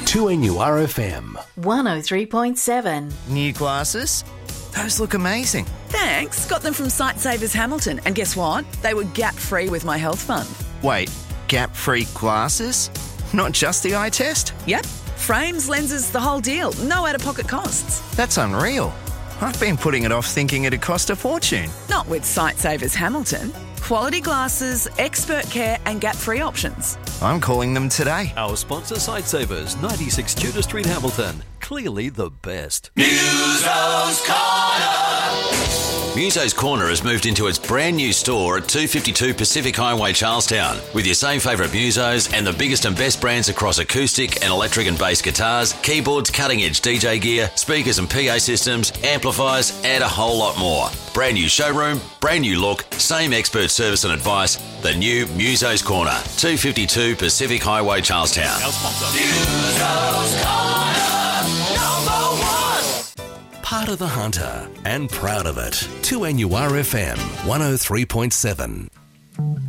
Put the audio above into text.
2NURFM 103.7. New glasses? Those look amazing. Thanks. Got them from Sightsavers Hamilton. And guess what? They were gap-free with my health fund. Wait, gap-free glasses? Not just the eye test? Yep. Frames, lenses, the whole deal. No out-of-pocket costs. That's unreal. I've been putting it off thinking it'd cost a fortune. Not with Sightsavers Hamilton. Quality glasses, expert care and gap-free options. I'm calling them today. Our sponsor, Sightsavers, 96 Tudor Street, Hamilton. Clearly the best. Muso's Corner. Muso's Corner has moved into its brand new store at 252 Pacific Highway, Charlestown, with your same favourite Musos and the biggest and best brands across acoustic and electric and bass guitars, keyboards, cutting-edge DJ gear, speakers and PA systems, amplifiers, and a whole lot more. Brand new showroom, brand new look, same expert service and advice. The new Muso's Corner, 252 Pacific Highway, Charlestown. Our sponsor. Muso's Corner, number one. Part of the Hunter and proud of it. 2NURFM 103.7.